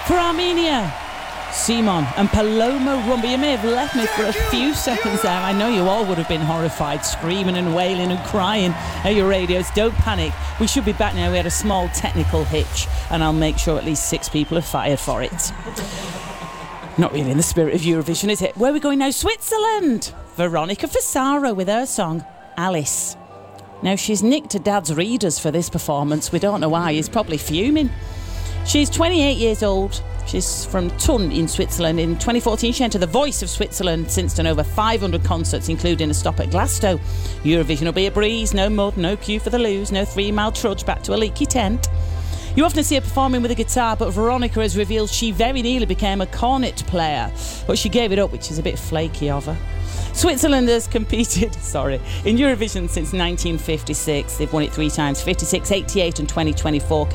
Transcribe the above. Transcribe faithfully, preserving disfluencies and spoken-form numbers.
For Armenia, Simon and Paloma Rumba. You may have left me for a few seconds there. I know you all would have been horrified, screaming and wailing and crying at your radios. Don't panic. We should be back now. We had a small technical hitch, and I'll make sure at least six people are fired for it. Not really in the spirit of Eurovision, is it? Where are we going now? Switzerland. Veronica Fasaro with her song, Alice. Now, she's nicked her dad's readers for this performance. We don't know why. He's probably fuming. She's twenty-eight years old. She's from Thun in Switzerland. In twenty fourteen, she entered The Voice of Switzerland, since done over five hundred concerts, including a stop at Glasgow. Eurovision will be a breeze, no mud, no queue for the lose, no three-mile trudge back to a leaky tent. You often see her performing with a guitar, but Veronica has revealed she very nearly became a cornet player, but she gave it up, which is a bit flaky of her. Switzerland has competed, sorry, in Eurovision since nineteen fifty-six. They've won it three times, fifty-six, eighty-eight and twenty twenty-four.